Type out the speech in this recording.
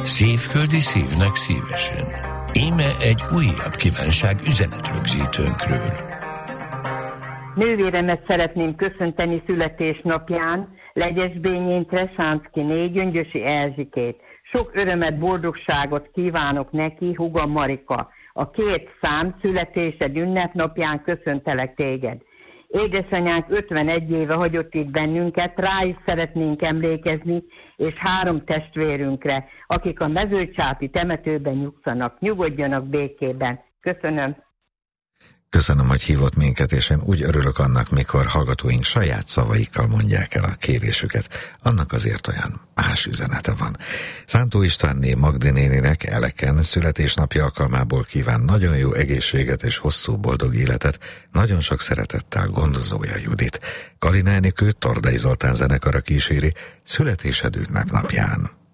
Szívföldi szívnek szívesen. Íme egy újabb kívánság üzenetrögzítőnkről. Nővéremet szeretném köszönteni születésnapján, Legyesbényén Tresánszkiné, Gyöngyösi Erzsikét. Sok örömet, boldogságot kívánok neki, húgam Marika. A 2 szám születésed ünnepnapján köszöntelek téged. Édesanyánk 51 éve hagyott itt bennünket, rá is szeretnénk emlékezni, és 3 testvérünkre, akik a mezőcsápi temetőben nyugszanak. Nyugodjanak békében. Köszönöm. Köszönöm, hogy hívott minket, és én úgy örülök annak, mikor hallgatóink saját szavaikkal mondják el a kérésüket. Annak azért olyan más üzenete van. Szántó Istvánné Magdi néninek Eleken születésnapja alkalmából kíván nagyon jó egészséget és hosszú boldog életet, nagyon sok szeretettel gondozója Judit. Kalina Enikő Tordai Zoltán zenekara kíséri születésed ünnepnapján.